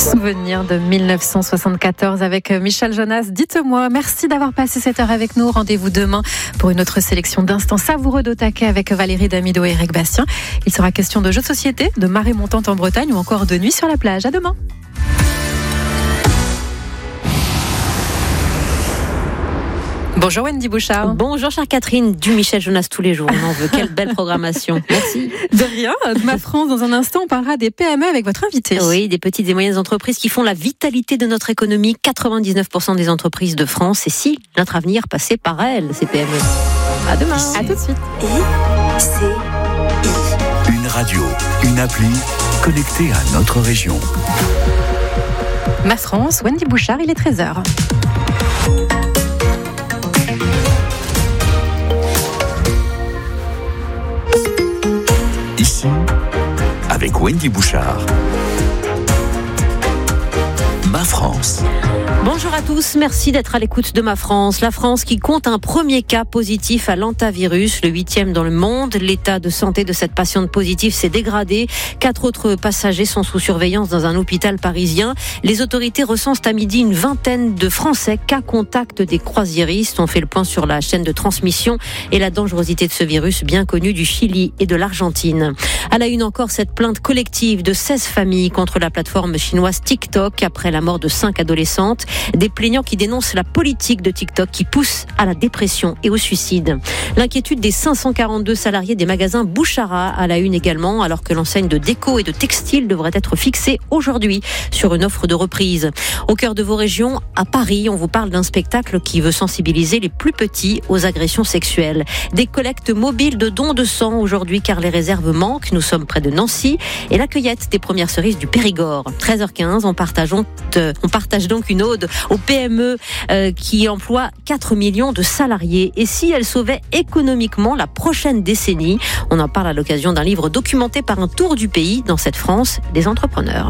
Souvenir de 1974 avec Michel Jonas. Dites-moi, merci d'avoir passé cette heure avec nous. Rendez-vous demain pour une autre sélection d'instants savoureux d'au taquet avec Valérie Damido et Eric Bastien. Il sera question de jeux de société, de marée montante en Bretagne ou encore de nuit sur la plage. À demain. Bonjour Wendy Bouchard. Bonjour chère Catherine, du Michel Jonas tous les jours, on en veut, quelle belle programmation. Merci. De rien, de Ma France, dans un instant on parlera des PME avec votre invité. Oui, des petites et moyennes entreprises qui font la vitalité de notre économie, 99% des entreprises de France, et si notre avenir passait par elles, ces PME. À demain. À tout de suite. Une radio, une appli, connectée à notre région. Ma France, Wendy Bouchard, il est 13h. Ici, avec Wendy Bouchard. Ma France. Bonjour à tous, merci d'être à l'écoute de Ma France. La France qui compte un premier cas positif à l'hantavirus, le 8e dans le monde. L'état de santé de cette patiente positive s'est dégradé. 4 autres passagers sont sous surveillance dans un hôpital parisien. Les autorités recensent à midi une vingtaine de Français cas contact des croisiéristes. On fait le point sur la chaîne de transmission et la dangerosité de ce virus bien connu du Chili et de l'Argentine. À la une encore, cette plainte collective de 16 familles contre la plateforme chinoise TikTok après la mort de 5 adolescentes. Des plaignants qui dénoncent la politique de TikTok qui pousse à la dépression et au suicide. L'inquiétude des 542 salariés des magasins Bouchara à la une également, alors que l'enseigne de déco et de textile devrait être fixée aujourd'hui sur une offre de reprise. Au cœur de vos régions, à Paris, on vous parle d'un spectacle qui veut sensibiliser les plus petits aux agressions sexuelles. Des collectes mobiles de dons de sang aujourd'hui car les réserves manquent. Nous sommes près de Nancy et la cueillette des premières cerises du Périgord. 13h15, on partage donc une ode aux PME qui emploient 4 millions de salariés. Et si elles sauvaient économiquement la prochaine décennie? On en parle à l'occasion d'un livre documenté par un tour du pays dans cette France des entrepreneurs.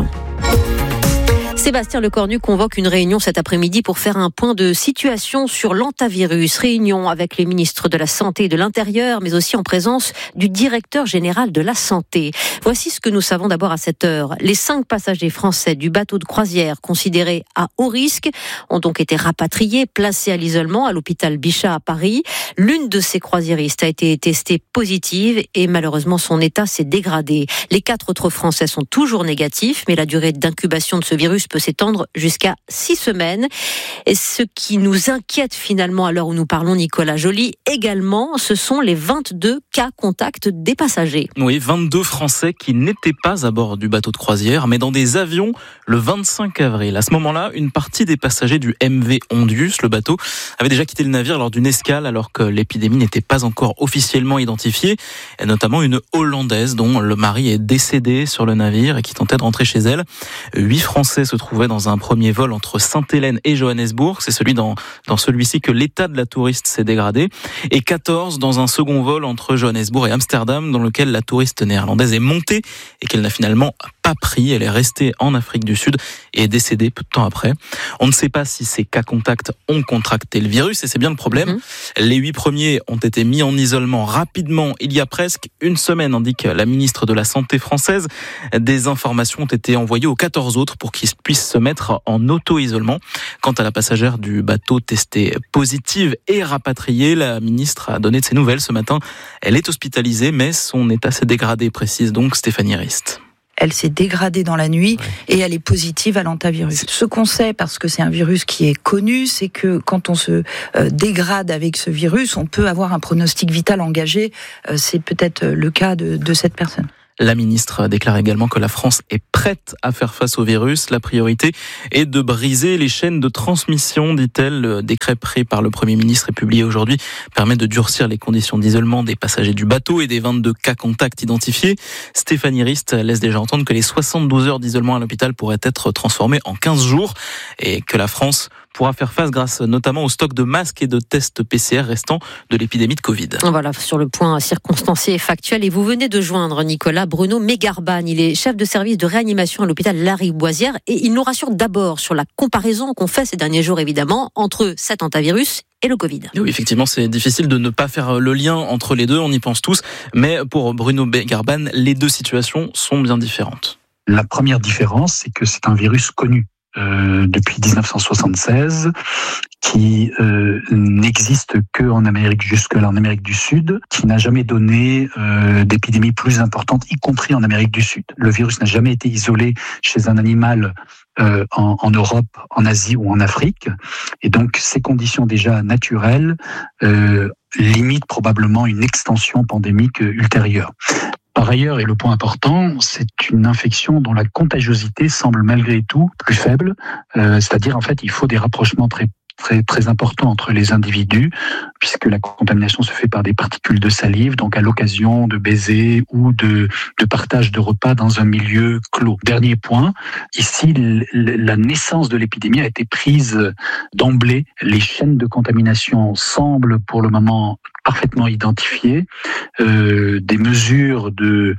Sébastien Lecornu convoque une réunion cet après-midi pour faire un point de situation sur l'hantavirus. Réunion avec les ministres de la Santé et de l'Intérieur, mais aussi en présence du directeur général de la Santé. Voici ce que nous savons d'abord à cette heure. Les 5 passagers français du bateau de croisière considérés à haut risque ont donc été rapatriés, placés à l'isolement à l'hôpital Bichat à Paris. L'une de ces croisiéristes a été testée positive et malheureusement son état s'est dégradé. Les 4 autres Français sont toujours négatifs, mais la durée d'incubation de ce virus peut s'étendre jusqu'à 6 semaines. Et ce qui nous inquiète finalement à l'heure où nous parlons, Nicolas Joly, également, ce sont les 22 cas contacts des passagers. Oui, 22 Français qui n'étaient pas à bord du bateau de croisière, mais dans des avions le 25 avril. À ce moment-là, une partie des passagers du MV Ondius, le bateau, avait déjà quitté le navire lors d'une escale alors que l'épidémie n'était pas encore officiellement identifiée, et notamment une Hollandaise dont le mari est décédé sur le navire et qui tentait de rentrer chez elle. 8 Français se trouvait dans un premier vol entre Sainte-Hélène et Johannesburg. C'est dans celui-ci que l'état de la touriste s'est dégradé. Et 14 dans un second vol entre Johannesburg et Amsterdam, dans lequel la touriste néerlandaise est montée et qu'elle n'a finalement pas pris. Elle est restée en Afrique du Sud et est décédée peu de temps après. On ne sait pas si ces cas contacts ont contracté le virus et c'est bien le problème. Les 8 premiers ont été mis en isolement rapidement il y a presque une semaine, indique la ministre de la Santé française. Des informations ont été envoyées aux 14 autres pour qu'ils puissent se mettre en auto-isolement. Quant à la passagère du bateau testée positive et rapatriée, la ministre a donné de ses nouvelles ce matin. Elle est hospitalisée, mais son état s'est dégradé, précise donc Stéphanie Rist. Elle s'est dégradée dans la nuit et elle est positive à l'hantavirus. Ce qu'on sait, parce que c'est un virus qui est connu, c'est que quand on se dégrade avec ce virus, on peut avoir un pronostic vital engagé. C'est peut-être le cas de cette personne. La ministre déclare également que la France est prête à faire face au virus. La priorité est de briser les chaînes de transmission, dit-elle. Le décret pris par le Premier ministre et publié aujourd'hui permet de durcir les conditions d'isolement des passagers du bateau et des 22 cas contacts identifiés. Stéphanie Rist laisse déjà entendre que les 72 heures d'isolement à l'hôpital pourraient être transformées en 15 jours et que la France pourra faire face grâce notamment au stock de masques et de tests PCR restants de l'épidémie de Covid. Voilà, sur le point circonstancié et factuel. Et vous venez de joindre, Nicolas, Bruno Mégarban. Il est chef de service de réanimation à l'hôpital Lariboisière et il nous rassure d'abord sur la comparaison qu'on fait ces derniers jours, évidemment, entre cet hantavirus et le Covid. Oui, effectivement, c'est difficile de ne pas faire le lien entre les deux, on y pense tous. Mais pour Bruno Mégarban, les deux situations sont bien différentes. La première différence, c'est que c'est un virus connu depuis 1976, qui n'existe qu'en Amérique, jusque-là en Amérique du Sud, qui n'a jamais donné d'épidémie plus importante, y compris en Amérique du Sud. Le virus n'a jamais été isolé chez un animal en Europe, en Asie ou en Afrique. Et donc, ces conditions déjà naturelles limitent probablement une extension pandémique ultérieure. Par ailleurs, et le point important, c'est une infection dont la contagiosité semble malgré tout plus faible. C'est-à-dire, en fait, il faut des rapprochements très important entre les individus, puisque la contamination se fait par des particules de salive, donc à l'occasion de baisers ou de partage de repas dans un milieu clos. Dernier point, ici, la naissance de l'épidémie a été prise d'emblée. Les chaînes de contamination semblent pour le moment parfaitement identifiées. Des mesures de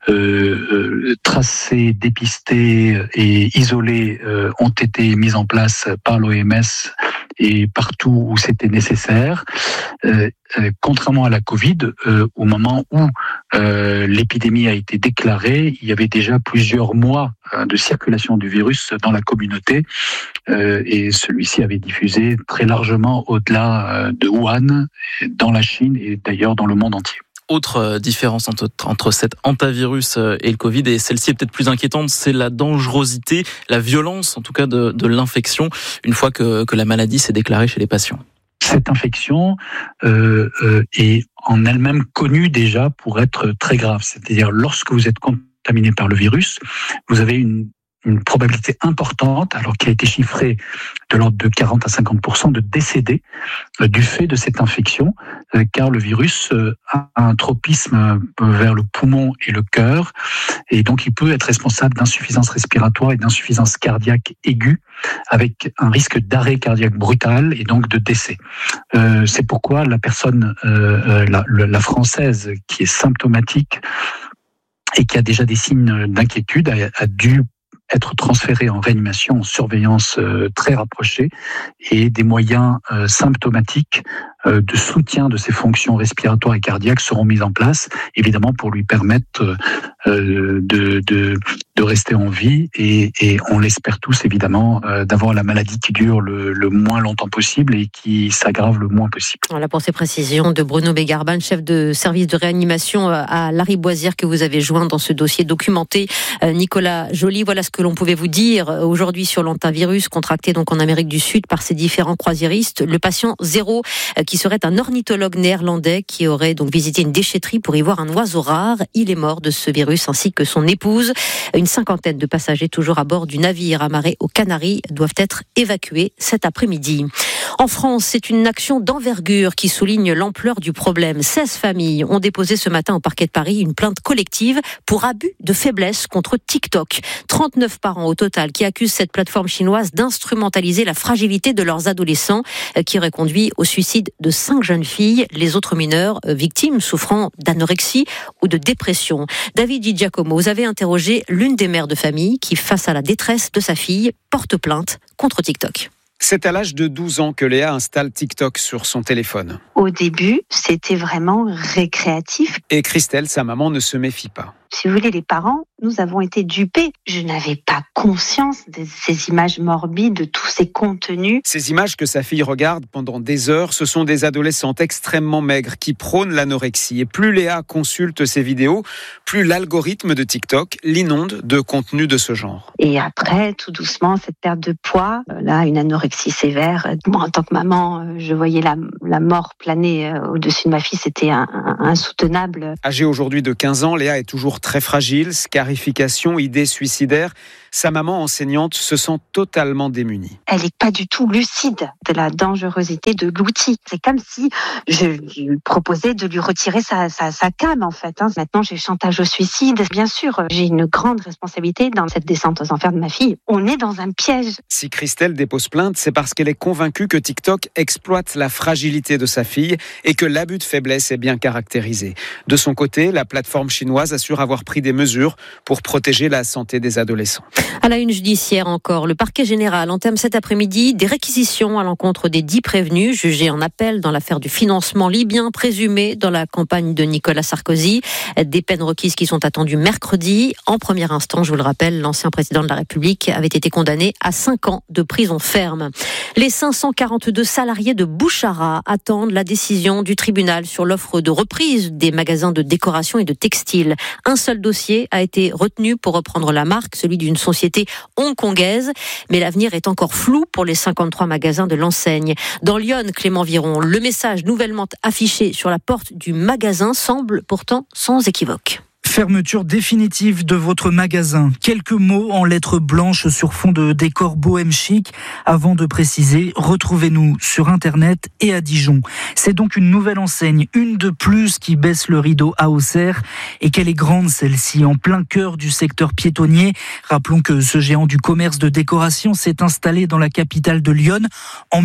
tracer, dépister et isoler ont été mises en place par l'OMS et partout où c'était nécessaire. Contrairement à la Covid, au moment où l'épidémie a été déclarée, il y avait déjà plusieurs mois de circulation du virus dans la communauté et celui-ci avait diffusé très largement au-delà de Wuhan, dans la Chine et d'ailleurs dans le monde entier. Autre différence entre cet hantavirus et le Covid, et celle-ci est peut-être plus inquiétante, c'est la dangerosité, la violence en tout cas de l'infection une fois que la maladie s'est déclarée chez les patients. Cette infection est en elle-même connue déjà pour être très grave. C'est-à-dire lorsque vous êtes contaminé par le virus, vous avez une probabilité importante, alors qui a été chiffrée de l'ordre de 40 à 50% de décédés du fait de cette infection, car le virus a un tropisme vers le poumon et le cœur, et donc il peut être responsable d'insuffisance respiratoire et d'insuffisance cardiaque aiguë, avec un risque d'arrêt cardiaque brutal et donc de décès. C'est pourquoi la personne, la française qui est symptomatique et qui a déjà des signes d'inquiétude a dû être transféré en réanimation, en surveillance très rapprochée, et des moyens symptomatiques de soutien de ses fonctions respiratoires et cardiaques seront mis en place, évidemment pour lui permettre de rester en vie et on l'espère tous évidemment d'avoir la maladie qui dure le moins longtemps possible et qui s'aggrave le moins possible. Voilà pour ces précisions de Bruno Begarban, chef de service de réanimation à Lariboisière, que vous avez joint dans ce dossier documenté. Nicolas Joly, voilà ce que l'on pouvait vous dire aujourd'hui sur l'hantavirus contracté donc en Amérique du Sud par ces différents croisiéristes. Le patient 0 qui serait un ornithologue néerlandais qui aurait donc visité une déchetterie pour y voir un oiseau rare. Il est mort de ce virus ainsi que son épouse. Une cinquantaine de passagers toujours à bord du navire amarré aux Canaries doivent être évacués cet après-midi. En France, c'est une action d'envergure qui souligne l'ampleur du problème. 16 familles ont déposé ce matin au parquet de Paris une plainte collective pour abus de faiblesse contre TikTok. 39 parents au total qui accusent cette plateforme chinoise d'instrumentaliser la fragilité de leurs adolescents, qui aurait conduit au suicide de 5 jeunes filles, les autres mineurs victimes souffrant d'anorexie ou de dépression. David Di Giacomo, vous avez interrogé l'une des mères de famille qui, face à la détresse de sa fille, porte plainte contre TikTok. C'est à l'âge de 12 ans que Léa installe TikTok sur son téléphone. Au début, c'était vraiment récréatif. Et Christelle, sa maman, ne se méfie pas. Si vous voulez, les parents, nous avons été dupés. Je n'avais pas conscience de ces images morbides, de tous ces contenus. Ces images que sa fille regarde pendant des heures, ce sont des adolescentes extrêmement maigres qui prônent l'anorexie. Et plus Léa consulte ces vidéos, plus l'algorithme de TikTok l'inonde de contenus de ce genre. Et après, tout doucement, cette perte de poids, là, une anorexie sévère. Moi, en tant que maman, je voyais la mort planer au-dessus de ma fille. C'était insoutenable. Âgée aujourd'hui de 15 ans, Léa est toujours très fragile, scarification, idées suicidaires. Sa maman enseignante se sent totalement démunie. Elle n'est pas du tout lucide de la dangerosité de l'outil. C'est comme si je lui proposais de lui retirer sa cam, en fait. Maintenant, j'ai chantage au suicide. Bien sûr, j'ai une grande responsabilité dans cette descente aux enfers de ma fille. On est dans un piège. Si Christelle dépose plainte, c'est parce qu'elle est convaincue que TikTok exploite la fragilité de sa fille et que l'abus de faiblesse est bien caractérisé. De son côté, la plateforme chinoise assure avoir pris des mesures pour protéger la santé des adolescents. À la une judiciaire encore, le parquet général entame cet après-midi des réquisitions à l'encontre des 10 prévenus jugés en appel dans l'affaire du financement libyen présumé dans la campagne de Nicolas Sarkozy. Des peines requises qui sont attendues mercredi. En première instance, je vous le rappelle, l'ancien président de la République avait été condamné à 5 ans de prison ferme. Les 542 salariés de Bouchara attendent la décision du tribunal sur l'offre de reprise des magasins de décoration et de textile. Un seul dossier a été retenu pour reprendre la marque, celui d'une société hongkongaise, mais l'avenir est encore flou pour les 53 magasins de l'enseigne. Dans Lyon, Clément Viron, le message nouvellement affiché sur la porte du magasin semble pourtant sans équivoque. Fermeture définitive de votre magasin. Quelques mots en lettres blanches sur fond de décor bohème chic. Avant de préciser, retrouvez-nous sur Internet et à Dijon. C'est donc une nouvelle enseigne, une de plus qui baisse le rideau à Auxerre. Et qu'elle est grande celle-ci, en plein cœur du secteur piétonnier. Rappelons que ce géant du commerce de décoration s'est installé dans la capitale de Lyon en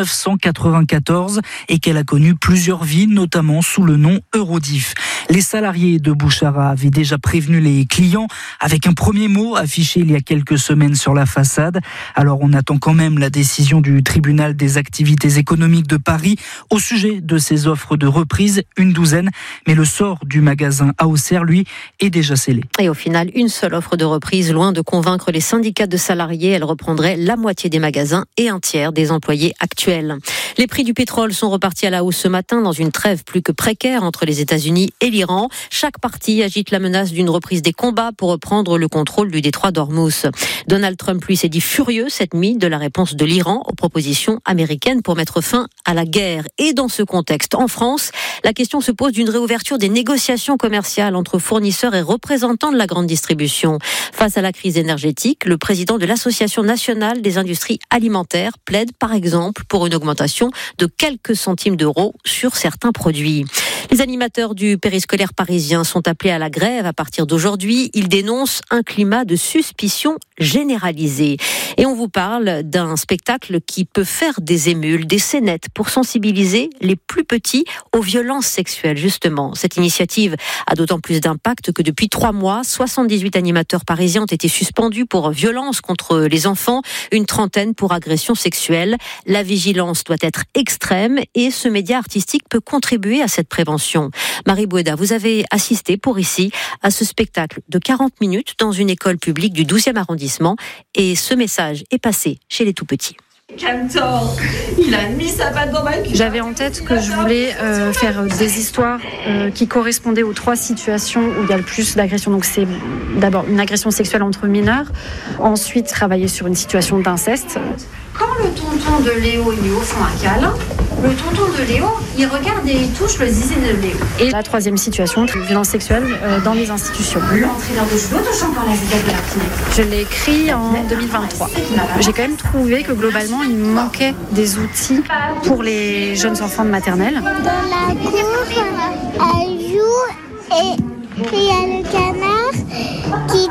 1994 et qu'elle a connu plusieurs vies, notamment sous le nom Eurodif. Les salariés de Bouchara avaient déjà prévenu les clients avec un premier mot affiché il y a quelques semaines sur la façade. Alors on attend quand même la décision du tribunal des activités économiques de Paris au sujet de ces offres de reprise, une douzaine. Mais le sort du magasin à Auxerre, lui, est déjà scellé. Et au final, une seule offre de reprise, loin de convaincre les syndicats de salariés. Elle reprendrait la moitié des magasins et un tiers des employés actuels. Les prix du pétrole sont repartis à la hausse ce matin dans une trêve plus que précaire entre les États-Unis et l'Iran. Chaque partie agite la menace d'une reprise des combats pour reprendre le contrôle du détroit d'Ormuz. Donald Trump, lui, s'est dit furieux cette nuit de la réponse de l'Iran aux propositions américaines pour mettre fin à la guerre. Et dans ce contexte, en France, la question se pose d'une réouverture des négociations commerciales entre fournisseurs et représentants de la grande distribution. Face à la crise énergétique, le président de l'Association nationale des industries alimentaires plaide par exemple pour une augmentation de quelques centimes d'euros sur certains produits. Les animateurs du périscolaire parisien sont appelés à la grève à partir d'aujourd'hui. Ils dénoncent un climat de suspicion généralisé. Et on vous parle d'un spectacle qui peut faire des émules, des scénettes pour sensibiliser les plus petits aux violences sexuelles, justement. Cette initiative a d'autant plus d'impact que depuis 3 mois, 78 animateurs parisiens ont été suspendus pour violences contre les enfants, une trentaine pour agression sexuelle. La vigilance doit être extrême et ce média artistique peut contribuer à cette prévention. Marie Boueda, vous avez assisté pour ici à ce spectacle de 40 minutes dans une école publique du 12e arrondissement et ce message est passé chez les tout-petits. Cantor, il a mis sa patte dans ma culotte. J'avais en tête que je voulais faire des histoires qui correspondaient aux 3 situations où il y a le plus d'agression. Donc c'est d'abord une agression sexuelle entre mineurs, ensuite travailler sur une situation d'inceste. Quand le tonton de Léo et Léo font un câlin, le tonton de Léo, il regarde et il touche le zizi de Léo. Et la 3e situation, violence sexuelle dans les institutions. L'entraîneur de judo touche encore la zigzag de la pinette. Je l'ai écrit en 2023. J'ai quand même trouvé que globalement, il manquait des outils pour les jeunes enfants de maternelle. Dans la cour, elle joue et il y a le canard qui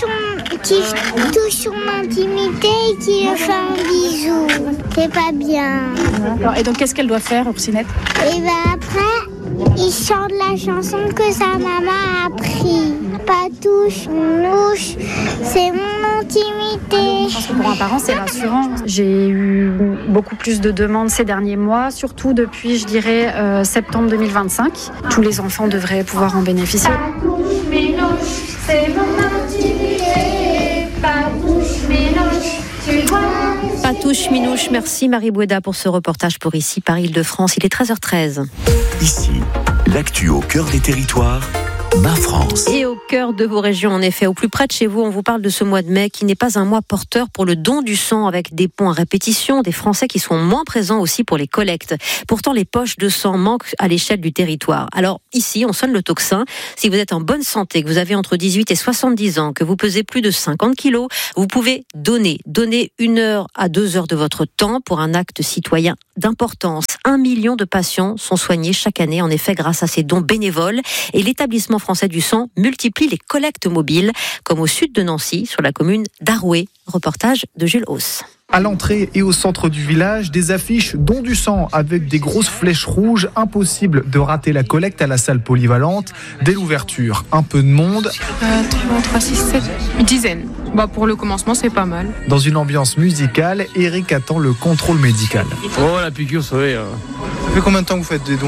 touche son intimité et qui lui fait un bisou. C'est pas bien. D'accord. Et donc, qu'est-ce qu'elle doit faire, Oursinette ? Et ben après, il chante la chanson que sa maman a appris. Patouche, nouche, c'est mon intimité. Je pense que pour un parent, c'est rassurant. J'ai eu beaucoup plus de demandes ces derniers mois, surtout depuis, je dirais, septembre 2025. Tous les enfants devraient pouvoir en bénéficier. Patouche, ménouche, c'est mon intimité. Patouche, ménouche, tu vois. Patouche, minouche, merci Marie Boueda pour ce reportage pour ici, par Île-de-France. Il est 13h13. Ici, l'actu au cœur des territoires. Ma France. Et au cœur de vos régions, en effet, au plus près de chez vous, on vous parle de ce mois de mai qui n'est pas un mois porteur pour le don du sang avec des ponts à répétition, des Français qui sont moins présents aussi pour les collectes. Pourtant, les poches de sang manquent à l'échelle du territoire. Alors ici, on sonne le tocsin. Si vous êtes en bonne santé, que vous avez entre 18 et 70 ans, que vous pesez plus de 50 kilos, vous pouvez donner 1 heure à 2 heures de votre temps pour un acte citoyen d'importance. 1 million de patients sont soignés chaque année, en effet, grâce à ces dons bénévoles. Et l'établissement français du sang multiplie les collectes mobiles, comme au sud de Nancy, sur la commune d'Arouet. Reportage de Jules Hauss. À l'entrée et au centre du village, des affiches Don du sang avec des grosses flèches rouges. Impossible de rater la collecte à la salle polyvalente. Dès l'ouverture, un peu de monde. 3, 6, 7, une dizaine. Pour le commencement, c'est pas mal. Dans une ambiance musicale, Eric attend le contrôle médical. Oh, la piqûre, ça va. Ça fait combien de temps que vous faites des dons ?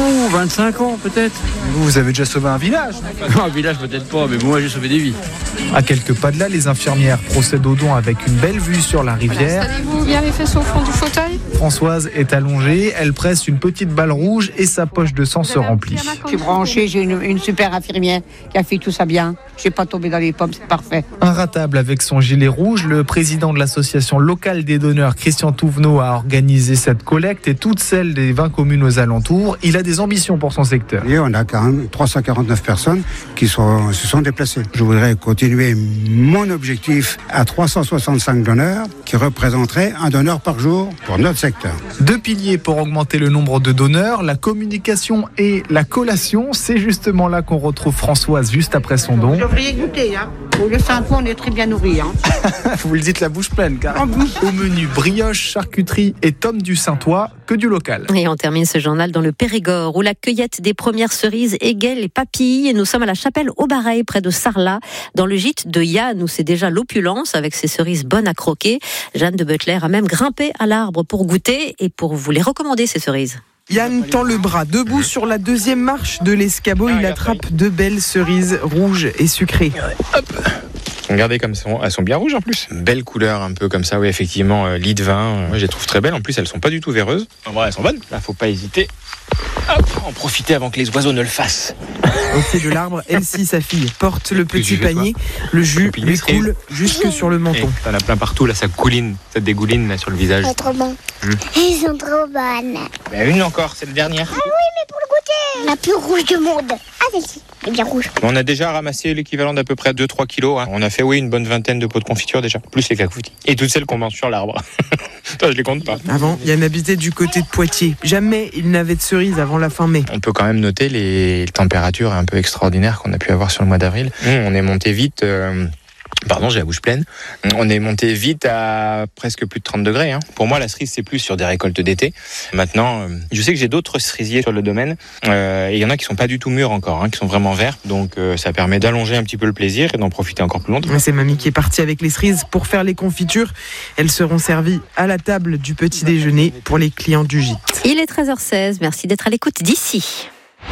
25 ans peut-être. Vous avez déjà sauvé un village ? Non, un village peut-être pas, mais moi j'ai sauvé des vies. À quelques pas de là, les infirmières procèdent aux dons avec une belle vue sur la rivière. Installez-vous bien les fesses au fond du fauteuil. Françoise est allongée, elle presse une petite balle rouge et sa poche de sang se remplit. Je suis branchée, j'ai une super infirmière qui a fait tout ça bien. Je n'ai pas tombé dans les pommes, c'est parfait. Inratable avec son gilet rouge, le président de l'association locale des donneurs, Christian Touvenot, a organisé cette collecte et toutes celles des 20 communes aux alentours. Il a des ambitions pour son secteur. Et on a quand même 349 personnes qui se sont déplacées. Je voudrais continuer mon objectif à 365 donneurs qui représenteraient un donneur par jour pour notre secteur. 2 piliers pour augmenter le nombre de donneurs, la communication et la collation. C'est justement là qu'on retrouve Françoise juste après son don. Vous devriez goûter, hein. Pour le 5 fois, on est très bien nourris. Hein. Vous le dites la bouche pleine, carrément. Au menu, brioche, charcuterie et tomes du Saintois, que du local. Et on termine ce journal dans le Périgord, où la cueillette des premières cerises égaye les papilles. Et nous sommes à la chapelle Aubareil, près de Sarlat, dans le gîte de Yann, où c'est déjà l'opulence, avec ses cerises bonnes à croquer. Jeanne de Butler a même grimpé à l'arbre pour goûter et pour vous les recommander, ces cerises. Yann tend le bras. Debout sur la 2e marche de l'escabeau, il attrape 2 belles cerises rouges et sucrées. Hop. Regardez comme elles sont bien rouges en plus. Belle couleur un peu comme ça, oui effectivement, lit de vin. Moi je les trouve très belles, en plus elles sont pas du tout véreuses. Elles sont bonnes. Là faut pas hésiter. Hop, en profiter avant que les oiseaux ne le fassent. Au pied de l'arbre, Elsie, sa fille, porte le petit panier. Le jus lui coule jusque sur le menton. T'en as plein partout, là ça couline, ça dégouline là sur le visage. C'est trop bon. Ils sont trop bonnes. Une encore, c'est la dernière. Ah oui, mais pour le goûter. La plus rouge du monde. Ah, celle-ci, elle est bien rouge. On a déjà ramassé l'équivalent d'à peu près 2-3 kilos. On a fait une bonne vingtaine de pots de confiture déjà, plus les cacoutis. Et toutes celles qu'on mange sur l'arbre. Toi, je les compte pas. Avant, Yann habitait du côté de Poitiers. Jamais il n'avait de cerises avant la fin mai. On peut quand même noter les températures un peu extraordinaires qu'on a pu avoir sur le mois d'avril. On est monté vite... Pardon, j'ai la bouche pleine. On est monté vite à presque plus de 30 degrés. Pour moi, la cerise, c'est plus sur des récoltes d'été. Maintenant, je sais que j'ai d'autres cerisiers sur le domaine. Et il y en a qui sont pas du tout mûrs encore, qui sont vraiment verts. Donc, ça permet d'allonger un petit peu le plaisir et d'en profiter encore plus longtemps. C'est mamie qui est partie avec les cerises pour faire les confitures. Elles seront servies à la table du petit déjeuner pour les clients du gîte. Il est 13h16. Merci d'être à l'écoute d'ici.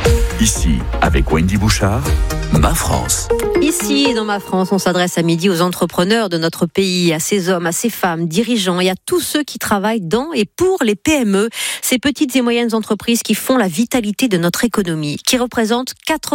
Ici, avec Wendy Bouchard, Ma France. Ici, dans Ma France, on s'adresse à midi aux entrepreneurs de notre pays, à ces hommes, à ces femmes, dirigeants et à tous ceux qui travaillent dans et pour les PME, ces petites et moyennes entreprises qui font la vitalité de notre économie, qui représentent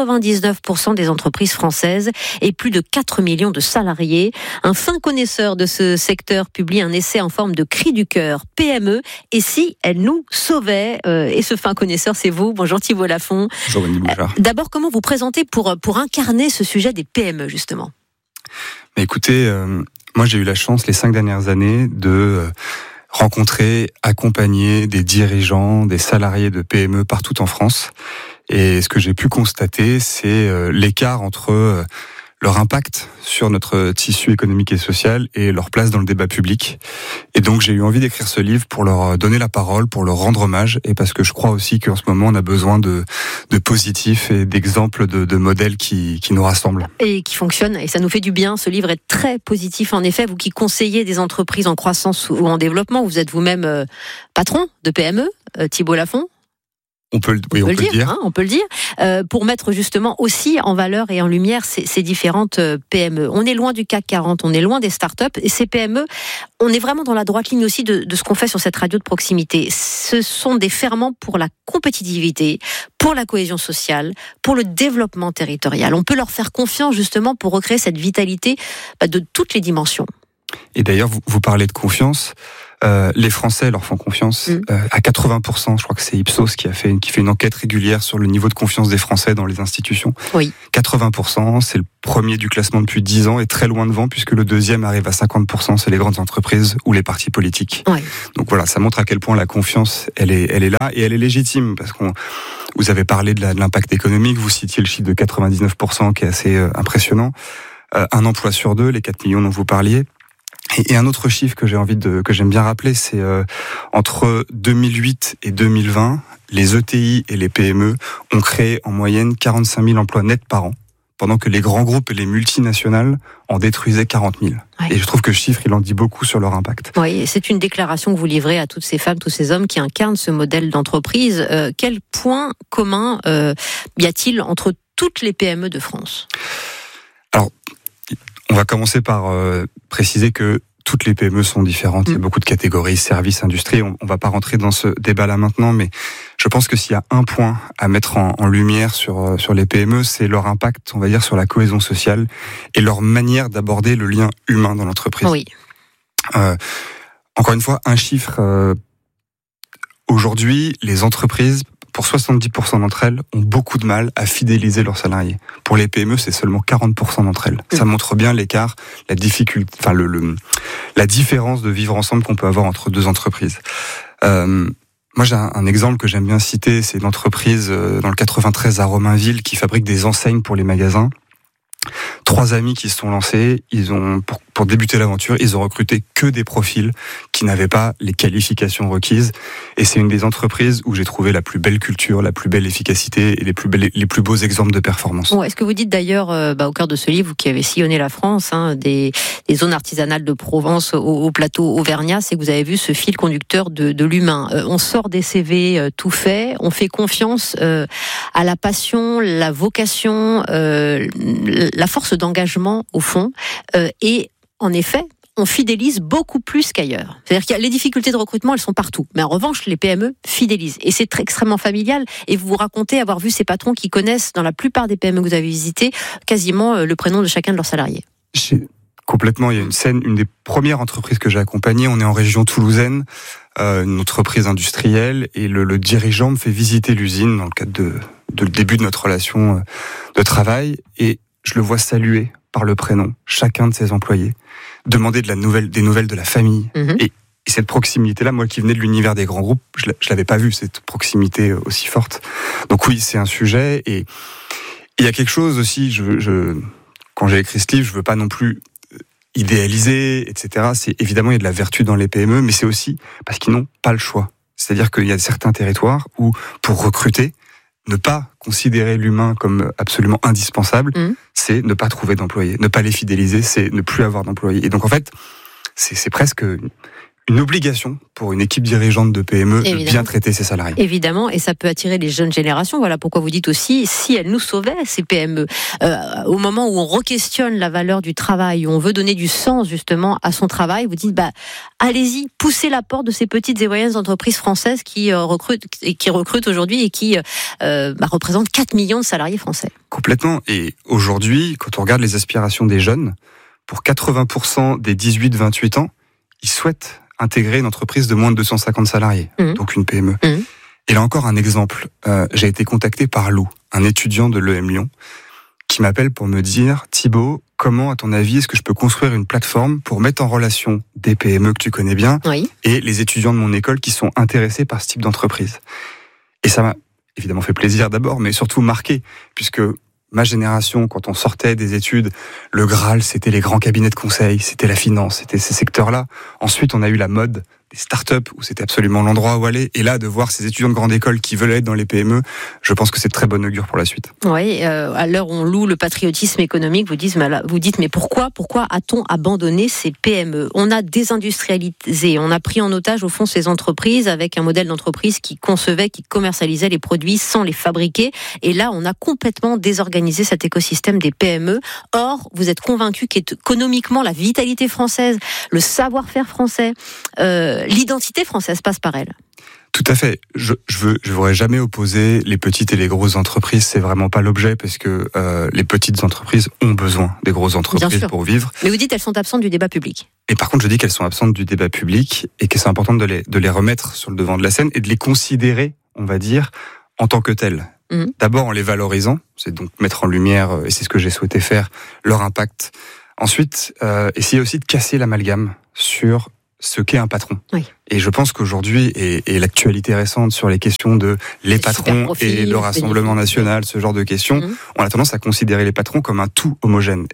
99% des entreprises françaises et plus de 4 millions de salariés. Un fin connaisseur de ce secteur publie un essai en forme de cri du cœur, PME, et si elle nous sauvait. Et ce fin connaisseur, c'est vous. Bonjour Thibault Lafont. Bonjour Wendy Bouchard. D'abord, comment vous présentez pour incarner ce sujet des PME, justement ? Écoutez, moi j'ai eu la chance les 5 dernières années de rencontrer, accompagner des dirigeants, des salariés de PME partout en France. Et ce que j'ai pu constater, c'est l'écart entre leur impact sur notre tissu économique et social et leur place dans le débat public. Et donc j'ai eu envie d'écrire ce livre pour leur donner la parole, pour leur rendre hommage, et parce que je crois aussi qu'en ce moment on a besoin de positifs et d'exemples de modèles qui nous rassemblent. Et qui fonctionnent, et ça nous fait du bien. Ce livre est très positif en effet. Vous qui conseillez des entreprises en croissance ou en développement, vous êtes vous-même patron de PME, Thibault Lafont. On peut le dire. On peut le dire. Pour mettre justement aussi en valeur et en lumière ces différentes PME. On est loin du CAC 40, on est loin des startups. Et ces PME, on est vraiment dans la droite ligne aussi de ce qu'on fait sur cette radio de proximité. Ce sont des ferments pour la compétitivité, pour la cohésion sociale, pour le développement territorial. On peut leur faire confiance justement pour recréer cette vitalité de toutes les dimensions. Et d'ailleurs, vous parlez de confiance. Les Français leur font confiance à 80%. Je crois que c'est Ipsos qui fait une enquête régulière sur le niveau de confiance des Français dans les institutions. Oui. 80%, c'est le premier du classement depuis 10 ans et très loin devant puisque le deuxième arrive à 50%, c'est les grandes entreprises ou les partis politiques. Oui. Donc voilà, ça montre à quel point la confiance, elle est là et elle est légitime parce vous avez parlé de l'impact économique, vous citiez le chiffre de 99% qui est assez impressionnant. Un emploi sur deux, les 4 millions dont vous parliez. Et un autre chiffre que j'aime bien rappeler, c'est entre 2008 et 2020, les ETI et les PME ont créé en moyenne 45 000 emplois nets par an, pendant que les grands groupes et les multinationales en détruisaient 40 000. Ouais. Et je trouve que ce chiffre, il en dit beaucoup sur leur impact. Oui, c'est une déclaration que vous livrez à toutes ces femmes, tous ces hommes qui incarnent ce modèle d'entreprise. Quel point commun y a-t-il entre toutes les PME de France ? Alors, on va commencer par préciser que toutes les PME sont différentes. Il y a beaucoup de catégories, services, industries. On va pas rentrer dans ce débat-là maintenant, mais je pense que s'il y a un point à mettre en lumière sur les PME, c'est leur impact, on va dire, sur la cohésion sociale et leur manière d'aborder le lien humain dans l'entreprise. Oui. Encore une fois, un chiffre. Aujourd'hui, les entreprises, pour 70% d'entre elles, ont beaucoup de mal à fidéliser leurs salariés. Pour les PME, c'est seulement 40% d'entre elles. Ça montre bien l'écart, la difficulté, enfin la différence de vivre ensemble qu'on peut avoir entre deux entreprises. Moi, j'ai un exemple que j'aime bien citer, c'est une entreprise dans le 93 à Romainville qui fabrique des enseignes pour les magasins. 3 amis qui se sont lancés, ils ont pour débuter l'aventure, ils ont recruté que des profils qui n'avaient pas les qualifications requises. Et c'est une des entreprises où j'ai trouvé la plus belle culture, la plus belle efficacité et les plus beaux exemples de performance. Bon, est-ce que vous dites d'ailleurs, au cœur de ce livre, vous qui avez sillonné la France, des zones artisanales de Provence au plateau auvergnat, c'est que vous avez vu ce fil conducteur de l'humain. On sort des CV tout faits, on fait confiance à la passion, la vocation, la force d'engagement au fond, et en effet, on fidélise beaucoup plus qu'ailleurs. C'est-à-dire que les difficultés de recrutement, elles sont partout. Mais en revanche, les PME fidélisent. Et c'est extrêmement familial. Et vous vous racontez avoir vu ces patrons qui connaissent, dans la plupart des PME que vous avez visitées, quasiment le prénom de chacun de leurs salariés. Complètement. Il y a une scène, une des premières entreprises que j'ai accompagnées. On est en région toulousaine, une entreprise industrielle. Et le dirigeant me fait visiter l'usine dans le cadre de le début de notre relation de travail. Et je le vois saluer par le prénom chacun de ses employés, demander des nouvelles de la famille. Et cette proximité-là, moi qui venais de l'univers des grands groupes, je l'avais pas vu, cette proximité aussi forte. Donc oui, c'est un sujet. Et il y a quelque chose aussi, quand j'ai écrit ce livre, je veux pas non plus idéaliser, etc. C'est évidemment, il y a de la vertu dans les PME, mais c'est aussi parce qu'ils n'ont pas le choix. C'est-à-dire qu'il y a certains territoires où, pour recruter, ne pas considérer l'humain comme absolument indispensable, c'est ne pas trouver d'employés. Ne pas les fidéliser, c'est ne plus avoir d'employés. Et donc, en fait, c'est presque une obligation pour une équipe dirigeante de PME de bien traiter ses salariés. Évidemment, et ça peut attirer les jeunes générations. Voilà pourquoi vous dites aussi, si elles nous sauvaient, ces PME, au moment où on re-questionne la valeur du travail, où on veut donner du sens justement à son travail, vous dites, allez-y, poussez la porte de ces petites et moyennes entreprises françaises qui recrutent aujourd'hui et qui représentent 4 millions de salariés français. Complètement. Et aujourd'hui, quand on regarde les aspirations des jeunes, pour 80% des 18-28 ans, ils souhaitent intégrer une entreprise de moins de 250 salariés, donc une PME. Et là encore un exemple, j'ai été contacté par Lou, un étudiant de l'EM Lyon, qui m'appelle pour me dire « Thibaut, comment, à ton avis, est-ce que je peux construire une plateforme pour mettre en relation des PME que tu connais bien et les étudiants de mon école qui sont intéressés par ce type d'entreprise ?» Et ça m'a évidemment fait plaisir d'abord, mais surtout marqué, puisque ma génération, quand on sortait des études, le Graal, c'était les grands cabinets de conseil, c'était la finance, c'était ces secteurs-là. Ensuite, on a eu la mode des startups, où c'était absolument l'endroit où aller. Et là, de voir ces étudiants de grande école qui veulent être dans les PME, je pense que c'est de très bon augure pour la suite. Oui, à l'heure où on loue le patriotisme économique, vous dites, mais pourquoi a-t-on abandonné ces PME ? On a désindustrialisé, on a pris en otage, au fond, ces entreprises avec un modèle d'entreprise qui concevait, qui commercialisait les produits sans les fabriquer. Et là, on a complètement désorganisé cet écosystème des PME. Or, vous êtes convaincu qu'économiquement, la vitalité française, le savoir-faire français, l'identité française passe par elle. Tout à fait. Je voudrais jamais opposer les petites et les grosses entreprises. C'est vraiment pas l'objet, parce que les petites entreprises ont besoin des grosses entreprises pour vivre. Mais vous dites qu'elles sont absentes du débat public. Et par contre, je dis qu'elles sont absentes du débat public et que c'est important de les remettre sur le devant de la scène et de les considérer, on va dire, en tant que telles. D'abord en les valorisant, c'est donc mettre en lumière, et c'est ce que j'ai souhaité faire, leur impact. Ensuite, essayer aussi de casser l'amalgame sur ce qu'est un patron. Et je pense qu'aujourd'hui, et l'actualité récente sur les questions de les patrons et le Rassemblement national, ce genre de questions, on a tendance à considérer les patrons comme un tout homogène. Et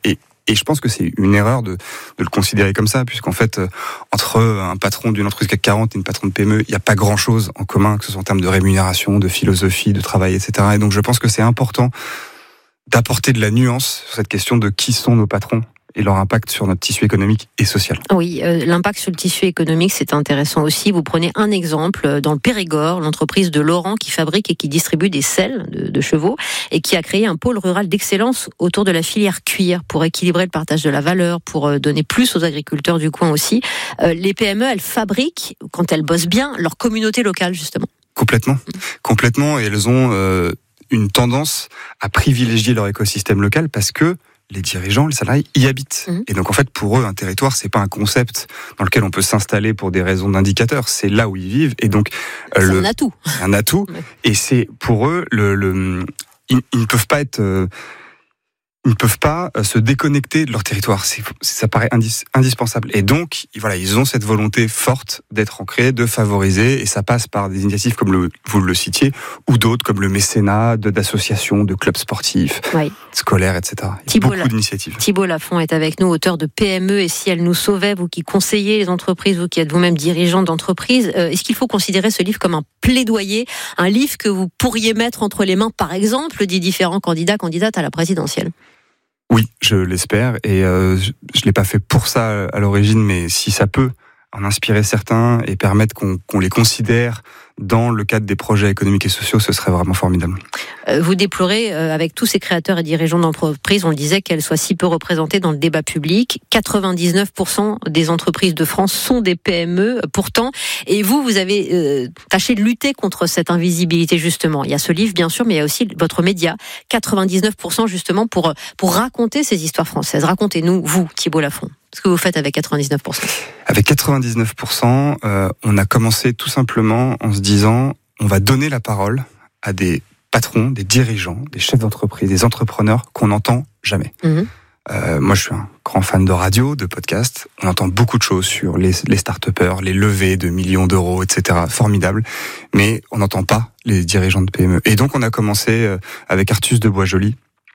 Et je pense que c'est une erreur de le considérer comme ça, puisqu'en fait, entre un patron d'une entreprise CAC 40 et une patronne de PME, il n'y a pas grand-chose en commun, que ce soit en termes de rémunération, de philosophie, de travail, etc. Et donc je pense que c'est important d'apporter de la nuance sur cette question de qui sont nos patrons et leur impact sur notre tissu économique et social. Oui, l'impact sur le tissu économique, c'est intéressant aussi. Vous prenez un exemple dans le Périgord, l'entreprise de Laurent qui fabrique et qui distribue des selles de chevaux et qui a créé un pôle rural d'excellence autour de la filière cuir pour équilibrer le partage de la valeur, pour donner plus aux agriculteurs du coin aussi. Les PME, elles fabriquent, quand elles bossent bien, leur communauté locale, justement. Complètement. Et elles ont une tendance à privilégier leur écosystème local parce que les dirigeants, les salariés y habitent. Et donc en fait, pour eux, un territoire, c'est pas un concept dans lequel on peut s'installer pour des raisons d'indicateurs. C'est là où ils vivent. Et donc c'est un atout. C'est un atout. Et c'est pour eux, ils ne peuvent pas être. Ils ne peuvent pas se déconnecter de leur territoire. Ça paraît indispensable. Et donc, voilà, ils ont cette volonté forte d'être ancrés, de favoriser, et ça passe par des initiatives comme vous le citiez, ou d'autres comme le mécénat, d'associations, de clubs sportifs, scolaires, etc. Beaucoup d'initiatives. Thibault Lafont est avec nous, auteur de PME et si elle nous sauvait, vous qui conseillez les entreprises, vous qui êtes vous-même dirigeant d'entreprise. Est-ce qu'il faut considérer ce livre comme un plaidoyer, un livre que vous pourriez mettre entre les mains, par exemple, des différents candidates à la présidentielle ? Oui, je l'espère, et je l'ai pas fait pour ça à l'origine, mais si ça peut en inspirer certains et permettre qu'on les considère dans le cadre des projets économiques et sociaux, ce serait vraiment formidable. Vous déplorez, avec tous ces créateurs et dirigeants d'entreprises, on le disait, qu'elles soient si peu représentées dans le débat public. 99% des entreprises de France sont des PME, pourtant. Et vous avez tâché de lutter contre cette invisibilité, justement. Il y a ce livre, bien sûr, mais il y a aussi votre média. 99% justement pour raconter ces histoires françaises. Racontez-nous, vous, Thibault Lafont, ce que vous faites avec 99%. Avec 99%, on a commencé tout simplement en se disant, on va donner la parole à des patrons, des dirigeants, des chefs d'entreprise, des entrepreneurs qu'on n'entend jamais. Moi, je suis un grand fan de radio, de podcast. On entend beaucoup de choses sur les start-upers, les levées de millions d'euros, etc. Formidable. Mais on n'entend pas les dirigeants de PME. Et donc, on a commencé avec Artus de Boisjoli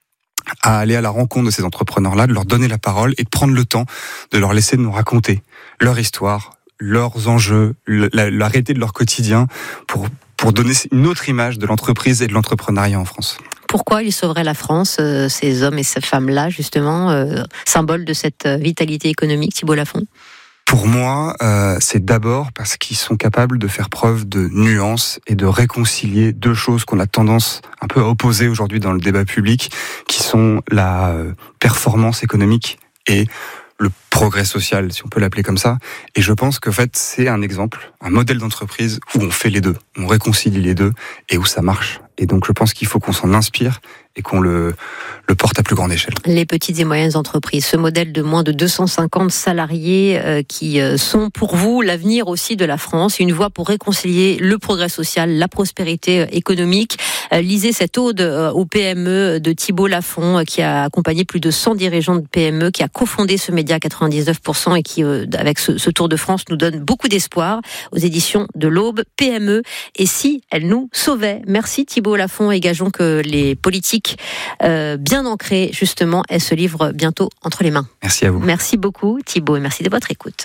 à aller à la rencontre de ces entrepreneurs-là, de leur donner la parole et de prendre le temps de leur laisser nous raconter leur histoire, leurs enjeux, la réalité de leur quotidien pour donner une autre image de l'entreprise et de l'entrepreneuriat en France. Pourquoi ils sauveraient la France, ces hommes et ces femmes-là, justement, symbole de cette vitalité économique, Thibault Lafont ? Pour moi, c'est d'abord parce qu'ils sont capables de faire preuve de nuance et de réconcilier deux choses qu'on a tendance un peu à opposer aujourd'hui dans le débat public, qui sont la performance économique et le progrès social, si on peut l'appeler comme ça. Et je pense qu'en fait, c'est un exemple, un modèle d'entreprise où on fait les deux, on réconcilie les deux et où ça marche. Et donc, je pense qu'il faut qu'on s'en inspire et qu'on le porte à plus grande échelle. Les petites et moyennes entreprises, ce modèle de moins de 250 salariés qui sont pour vous l'avenir aussi de la France, une voie pour réconcilier le progrès social, la prospérité économique. Lisez cette ode aux PME de Thibault Lafont qui a accompagné plus de 100 dirigeants de PME, qui a cofondé ce média 99% et qui, avec ce Tour de France, nous donne beaucoup d'espoir aux éditions de l'Aube. PME, et si elle nous sauvait. Merci Thibault Lafont, et gageons que les politiques bien ancrés, justement, aient ce livre bientôt entre les mains. Merci à vous. Merci beaucoup Thibault, et merci de votre écoute.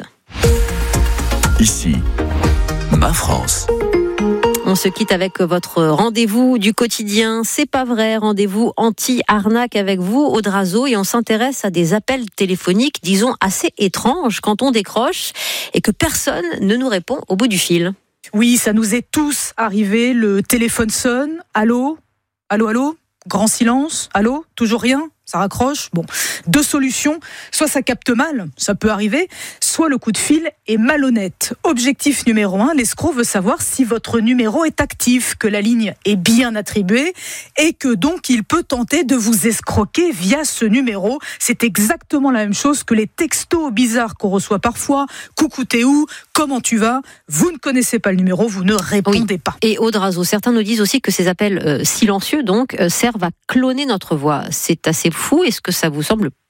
Ici, ma France. On se quitte avec votre rendez-vous du quotidien. C'est pas vrai, rendez-vous anti-arnaque avec vous, Aude Razeau, et on s'intéresse à des appels téléphoniques, disons, assez étranges quand on décroche et que personne ne nous répond au bout du fil. Oui, ça nous est tous arrivé, le téléphone sonne, allô ? Allô, allô ? Grand silence, allô ? Toujours rien ? Ça raccroche. Bon, deux solutions. Soit ça capte mal, ça peut arriver, soit le coup de fil est malhonnête. Objectif numéro 1, l'escroc veut savoir si votre numéro est actif, que la ligne est bien attribuée et que donc il peut tenter de vous escroquer via ce numéro. C'est exactement la même chose que les textos bizarres qu'on reçoit parfois. Coucou, t'es où ? Comment tu vas ? Vous ne connaissez pas le numéro, vous ne répondez pas. Et Aude Razeau, certains nous disent aussi que ces appels silencieux donc servent à cloner notre voix. C'est assez fou. Est-ce que ça vous semble probable ?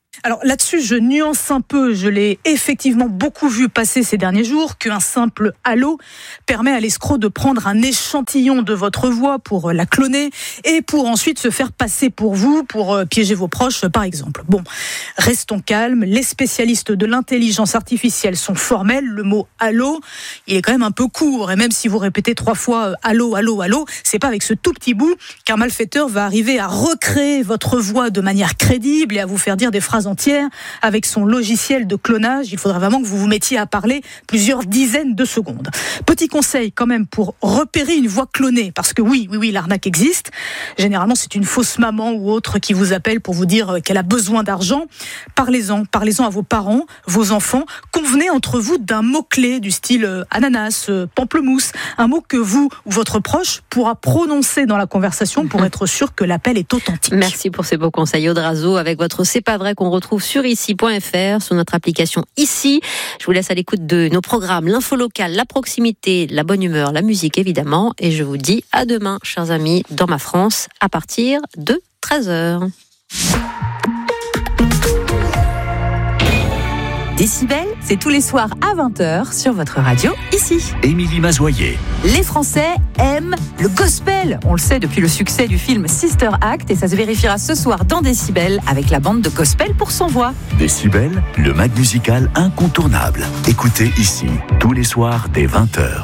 Alors là-dessus, je nuance un peu, je l'ai effectivement beaucoup vu passer ces derniers jours, qu'un simple halo permet à l'escroc de prendre un échantillon de votre voix pour la cloner et pour ensuite se faire passer pour vous, pour piéger vos proches par exemple. Bon, restons calmes, les spécialistes de l'intelligence artificielle sont formels, le mot halo, il est quand même un peu court et même si vous répétez 3 fois halo, halo, halo, c'est pas avec ce tout petit bout qu'un malfaiteur va arriver à recréer votre voix de manière crédible et à vous faire dire des phrases entière avec son logiciel de clonage. Il faudra vraiment que vous vous mettiez à parler plusieurs dizaines de secondes. Petit conseil quand même pour repérer une voix clonée, parce que oui, l'arnaque existe. Généralement, c'est une fausse maman ou autre qui vous appelle pour vous dire qu'elle a besoin d'argent. Parlez-en à vos parents, vos enfants. Convenez entre vous d'un mot-clé du style ananas, pamplemousse, un mot que vous ou votre proche pourra prononcer dans la conversation pour être sûr que l'appel est authentique. Merci pour ces beaux conseils, Audrazo, avec votre C'est pas vrai qu'on retrouve sur ici.fr, sur notre application Ici. Je vous laisse à l'écoute de nos programmes, l'info locale, la proximité, la bonne humeur, la musique évidemment. Et je vous dis à demain, chers amis, dans Ma France, à partir de 13h. Décibel, c'est tous les soirs à 20h sur votre radio, ici. Émilie Mazoyer. Les Français aiment le gospel. On le sait depuis le succès du film Sister Act et ça se vérifiera ce soir dans Décibel avec la bande de gospel pour Sans Voix. Décibel, le mag musical incontournable. Écoutez Ici, tous les soirs dès 20h.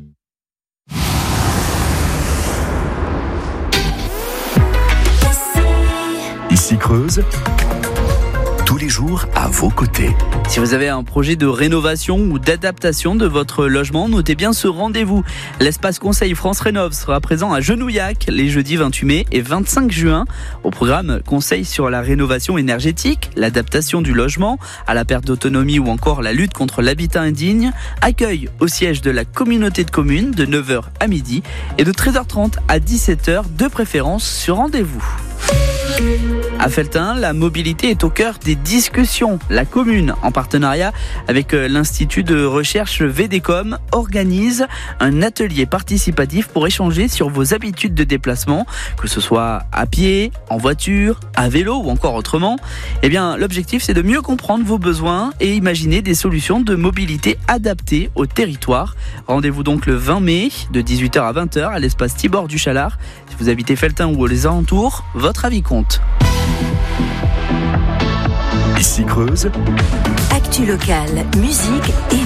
Ici Creuse, tous les jours à vos côtés. Si vous avez un projet de rénovation ou d'adaptation de votre logement, notez bien ce rendez-vous. L'espace conseil France Rénov sera présent à Genouillac les jeudis 28 mai et 25 juin. Au programme, conseils sur la rénovation énergétique, l'adaptation du logement, à la perte d'autonomie ou encore la lutte contre l'habitat indigne. Accueil au siège de la communauté de communes de 9h à midi et de 13h30 à 17h, de préférence sur rendez-vous. À Felletin, la mobilité est au cœur des discussions. La commune, en partenariat avec l'Institut de recherche VDCOM, organise un atelier participatif pour échanger sur vos habitudes de déplacement, que ce soit à pied, en voiture, à vélo ou encore autrement. Eh bien, l'objectif, c'est de mieux comprendre vos besoins et imaginer des solutions de mobilité adaptées au territoire. Rendez-vous donc le 20 mai, de 18h à 20h, à l'espace Tibor du Chalard. Si vous habitez Felletin ou les alentours, votre avis compte. Ici Creuse. Actu locale, musique et